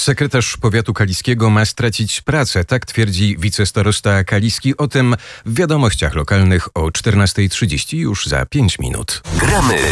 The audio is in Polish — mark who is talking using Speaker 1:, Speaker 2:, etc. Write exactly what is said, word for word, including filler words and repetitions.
Speaker 1: Sekretarz powiatu kaliskiego ma stracić pracę, tak twierdzi wicestarosta kaliski. O tym w wiadomościach lokalnych o czternastej trzydzieści już za pięć minut.
Speaker 2: Gramy